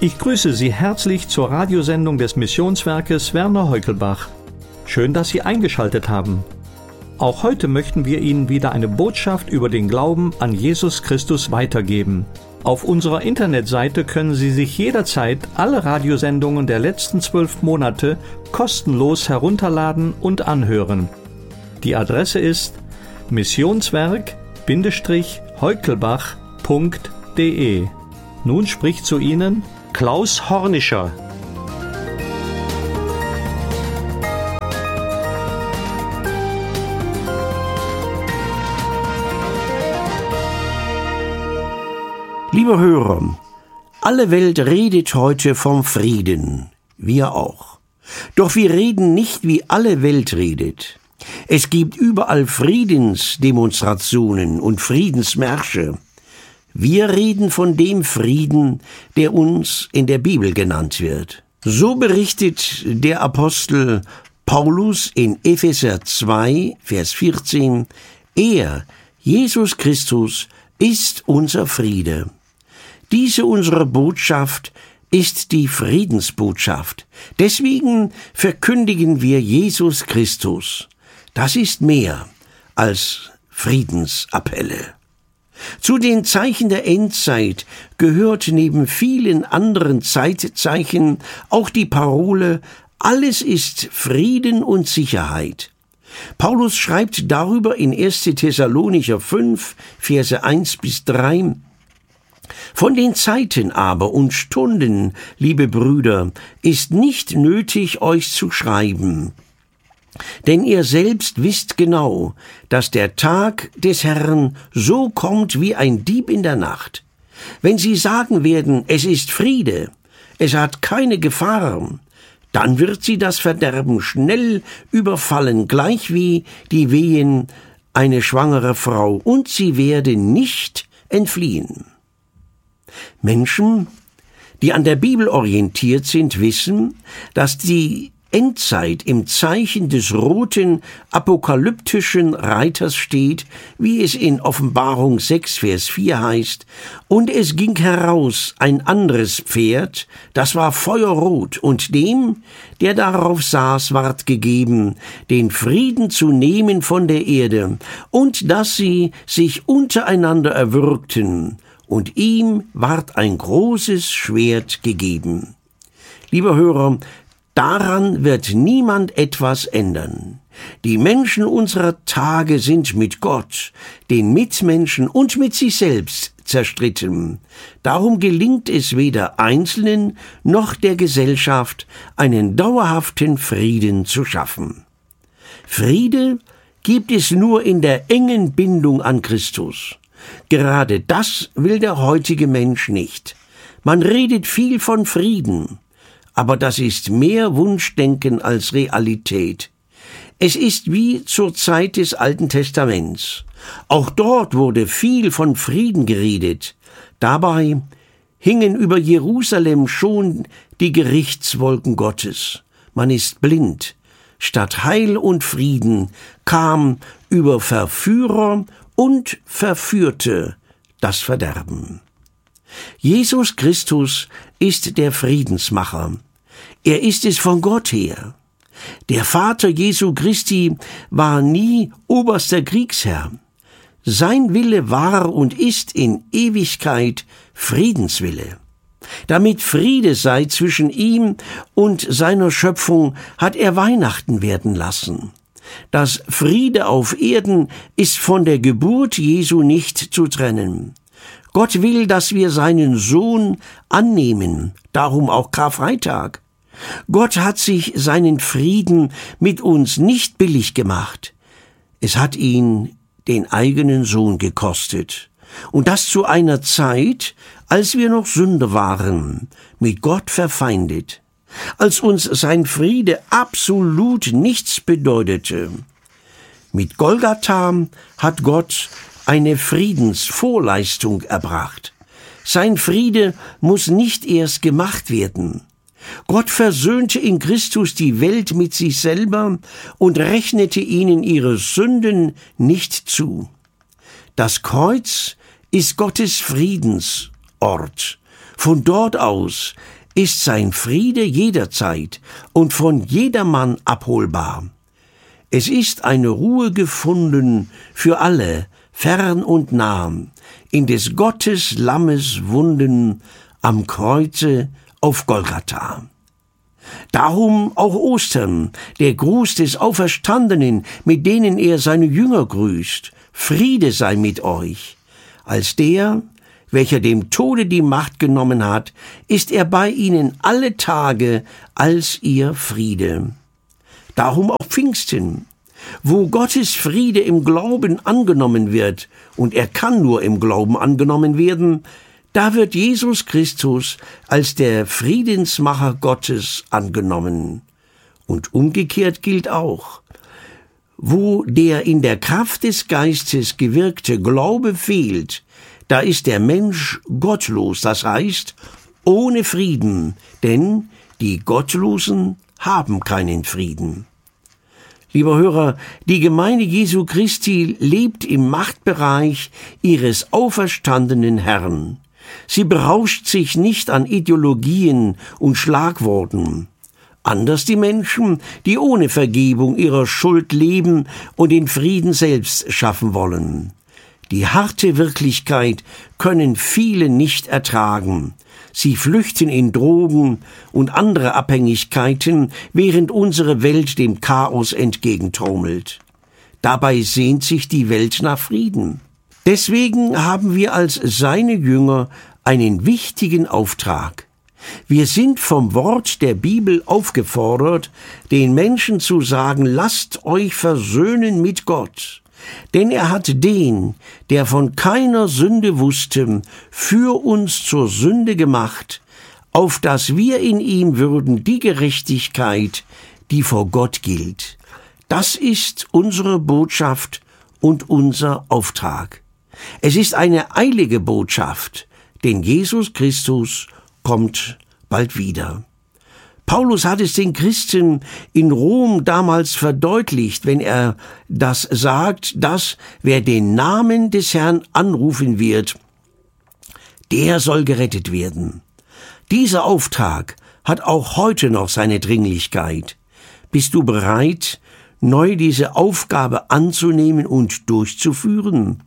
Ich grüße Sie herzlich zur Radiosendung des Missionswerkes Werner Heukelbach. Schön, dass Sie eingeschaltet haben. Auch heute möchten wir Ihnen wieder eine Botschaft über den Glauben an Jesus Christus weitergeben. Auf unserer Internetseite können Sie sich jederzeit alle Radiosendungen der letzten 12 Monate kostenlos herunterladen und anhören. Die Adresse ist missionswerk-heukelbach.de. Nun spricht zu Ihnen Klaus Hornischer. Lieber Hörer, alle Welt redet heute vom Frieden, wir auch. Doch wir reden nicht, wie alle Welt redet. Es gibt überall Friedensdemonstrationen und Friedensmärsche. Wir reden von dem Frieden, der uns in der Bibel genannt wird. So berichtet der Apostel Paulus in Epheser 2, Vers 14, er, Jesus Christus, ist unser Friede. Diese unsere Botschaft ist die Friedensbotschaft. Deswegen verkündigen wir Jesus Christus. Das ist mehr als Friedensappelle. Zu den Zeichen der Endzeit gehört neben vielen anderen Zeitzeichen auch die Parole, alles ist Frieden und Sicherheit. Paulus schreibt darüber in 1. Thessalonicher 5, Verse 1-3, von den Zeiten aber und Stunden, liebe Brüder, ist nicht nötig, euch zu schreiben. Denn ihr selbst wisst genau, dass der Tag des Herrn so kommt wie ein Dieb in der Nacht. Wenn sie sagen werden, es ist Friede, es hat keine Gefahr, dann wird sie das Verderben schnell überfallen, gleich wie die Wehen eine schwangere Frau, und sie werden nicht entfliehen. Menschen, die an der Bibel orientiert sind, wissen, dass die Endzeit im Zeichen des roten apokalyptischen Reiters steht, wie es in Offenbarung 6, Vers 4 heißt, und es ging heraus ein anderes Pferd, das war feuerrot, und dem, der darauf saß, ward gegeben, den Frieden zu nehmen von der Erde, und dass sie sich untereinander erwürgten, und ihm ward ein großes Schwert gegeben. Lieber Hörer, daran wird niemand etwas ändern. Die Menschen unserer Tage sind mit Gott, den Mitmenschen und mit sich selbst zerstritten. Darum gelingt es weder Einzelnen noch der Gesellschaft, einen dauerhaften Frieden zu schaffen. Friede gibt es nur in der engen Bindung an Christus. Gerade das will der heutige Mensch nicht. Man redet viel von Frieden, aber das ist mehr Wunschdenken als Realität. Es ist wie zur Zeit des Alten Testaments. Auch dort wurde viel von Frieden geredet. Dabei hingen über Jerusalem schon die Gerichtswolken Gottes. Man ist blind. Statt Heil und Frieden kam über Verführer und Verführte das Verderben. Jesus Christus ist der Friedensmacher. Er ist es von Gott her. Der Vater Jesu Christi war nie oberster Kriegsherr. Sein Wille war und ist in Ewigkeit Friedenswille. Damit Friede sei zwischen ihm und seiner Schöpfung, hat er Weihnachten werden lassen. Das Friede auf Erden ist von der Geburt Jesu nicht zu trennen. Gott will, dass wir seinen Sohn annehmen, darum auch Karfreitag. Gott hat sich seinen Frieden mit uns nicht billig gemacht. Es hat ihn den eigenen Sohn gekostet. Und das zu einer Zeit, als wir noch Sünder waren, mit Gott verfeindet. Als uns sein Friede absolut nichts bedeutete. Mit Golgatha hat Gott eine Friedensvorleistung erbracht. Sein Friede muss nicht erst gemacht werden. Gott versöhnte in Christus die Welt mit sich selber und rechnete ihnen ihre Sünden nicht zu. Das Kreuz ist Gottes Friedensort Von dort aus ist sein Friede jederzeit und von jedermann abholbar. Es ist eine Ruhe gefunden für alle, fern und nah, in des Gottes Lammes Wunden am Kreuze auf Golgatha. Darum auch Ostern, der Gruß des Auferstandenen, mit denen er seine Jünger grüßt. Friede sei mit euch. Als der, welcher dem Tode die Macht genommen hat, ist er bei ihnen alle Tage als ihr Friede. Darum auch Pfingsten, wo Gottes Friede im Glauben angenommen wird, und er kann nur im Glauben angenommen werden, da wird Jesus Christus als der Friedensmacher Gottes angenommen. Und umgekehrt gilt auch, wo der in der Kraft des Geistes gewirkte Glaube fehlt, da ist der Mensch gottlos, das heißt ohne Frieden, denn die Gottlosen haben keinen Frieden. Lieber Hörer, die Gemeinde Jesu Christi lebt im Machtbereich ihres auferstandenen Herrn. Sie berauscht sich nicht an Ideologien und Schlagworten. Anders die Menschen, die ohne Vergebung ihrer Schuld leben und den Frieden selbst schaffen wollen. Die harte Wirklichkeit können viele nicht ertragen. Sie flüchten in Drogen und andere Abhängigkeiten, während unsere Welt dem Chaos entgegentrommelt. Dabei sehnt sich die Welt nach Frieden. Deswegen haben wir als seine Jünger einen wichtigen Auftrag. Wir sind vom Wort der Bibel aufgefordert, den Menschen zu sagen, lasst euch versöhnen mit Gott. Denn er hat den, der von keiner Sünde wusste, für uns zur Sünde gemacht, auf dass wir in ihm würden die Gerechtigkeit, die vor Gott gilt. Das ist unsere Botschaft und unser Auftrag. Es ist eine eilige Botschaft, denn Jesus Christus kommt bald wieder. Paulus hat es den Christen in Rom damals verdeutlicht, wenn er das sagt, dass wer den Namen des Herrn anrufen wird, der soll gerettet werden. Dieser Auftrag hat auch heute noch seine Dringlichkeit. Bist du bereit, neu diese Aufgabe anzunehmen und durchzuführen?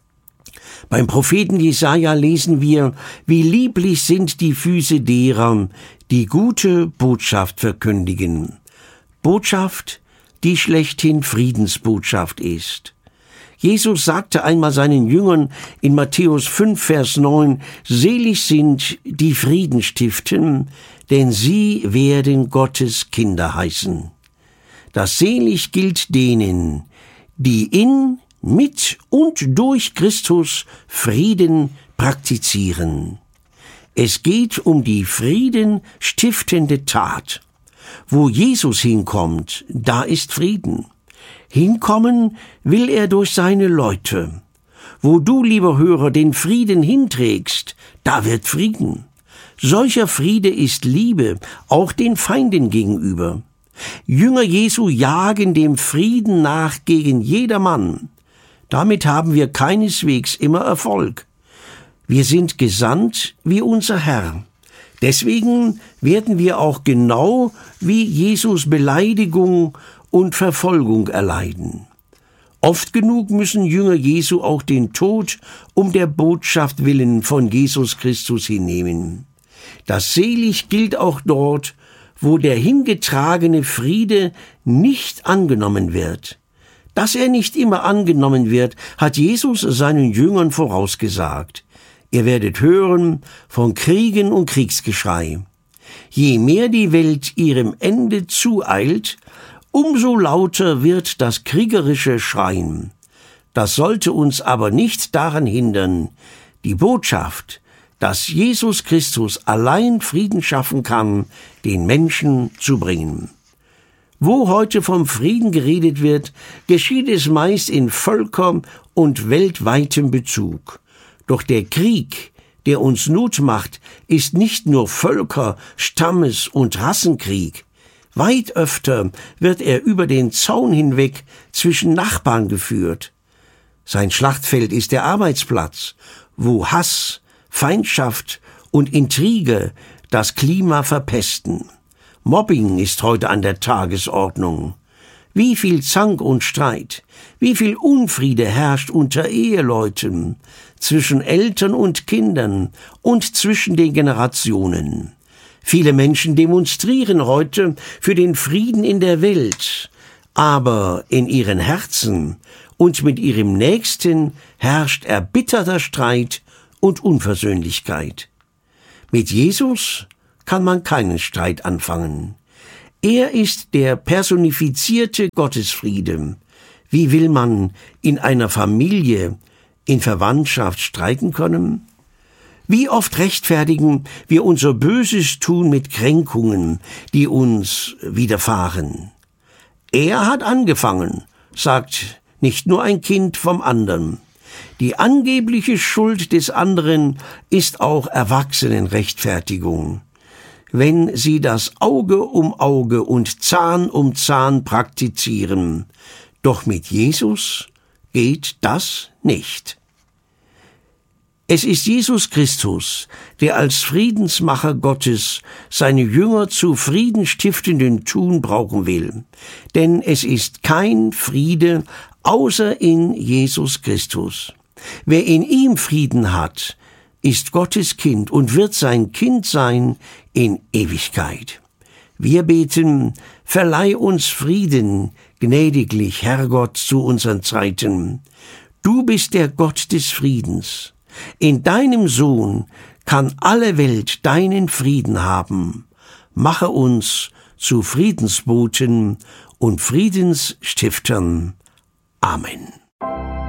Beim Propheten Jesaja lesen wir, wie lieblich sind die Füße derer, die gute Botschaft verkündigen. Botschaft, die schlechthin Friedensbotschaft ist. Jesus sagte einmal seinen Jüngern in Matthäus 5, Vers 9, selig sind die Frieden stiften, denn sie werden Gottes Kinder heißen. Das selig gilt denen, die in, mit und durch Christus Frieden praktizieren. Es geht um die friedenstiftende Tat. Wo Jesus hinkommt, da ist Frieden. Hinkommen will er durch seine Leute. Wo du, lieber Hörer, den Frieden hinträgst, da wird Frieden. Solcher Friede ist Liebe, auch den Feinden gegenüber. Jünger Jesu jagen dem Frieden nach gegen jedermann. Damit haben wir keineswegs immer Erfolg. Wir sind gesandt wie unser Herr. Deswegen werden wir auch genau wie Jesus Beleidigung und Verfolgung erleiden. Oft genug müssen Jünger Jesu auch den Tod um der Botschaft willen von Jesus Christus hinnehmen. Das selig gilt auch dort, wo der hingetragene Friede nicht angenommen wird. Dass er nicht immer angenommen wird, hat Jesus seinen Jüngern vorausgesagt. Ihr werdet hören von Kriegen und Kriegsgeschrei. Je mehr die Welt ihrem Ende zueilt, umso lauter wird das kriegerische Schreien. Das sollte uns aber nicht daran hindern, die Botschaft, dass Jesus Christus allein Frieden schaffen kann, den Menschen zu bringen. Wo heute vom Frieden geredet wird, geschieht es meist in Völker- und weltweitem Bezug. Doch der Krieg, der uns Not macht, ist nicht nur Völker-, Stammes- und Rassenkrieg. Weit öfter wird er über den Zaun hinweg zwischen Nachbarn geführt. Sein Schlachtfeld ist der Arbeitsplatz, wo Hass, Feindschaft und Intrige das Klima verpesten. Mobbing ist heute an der Tagesordnung. Wie viel Zank und Streit, wie viel Unfriede herrscht unter Eheleuten, zwischen Eltern und Kindern und zwischen den Generationen. Viele Menschen demonstrieren heute für den Frieden in der Welt, aber in ihren Herzen und mit ihrem Nächsten herrscht erbitterter Streit und Unversöhnlichkeit. Mit Jesus kann man keinen Streit anfangen. Er ist der personifizierte Gottesfriede. Wie will man in einer Familie, in Verwandtschaft streiten können? Wie oft rechtfertigen wir unser böses Tun mit Kränkungen, die uns widerfahren? Er hat angefangen, sagt nicht nur ein Kind vom anderen. Die angebliche Schuld des anderen ist auch Erwachsenenrechtfertigung. Wenn sie das Auge um Auge und Zahn um Zahn praktizieren. Doch mit Jesus geht das nicht. Es ist Jesus Christus, der als Friedensmacher Gottes seine Jünger zu friedenstiftenden Tun brauchen will. Denn es ist kein Friede außer in Jesus Christus. Wer in ihm Frieden hat, ist Gottes Kind und wird sein Kind sein in Ewigkeit. Wir beten, verleih uns Frieden, gnädiglich, Herrgott, zu unseren Zeiten. Du bist der Gott des Friedens. In deinem Sohn kann alle Welt deinen Frieden haben. Mache uns zu Friedensboten und Friedensstiftern. Amen.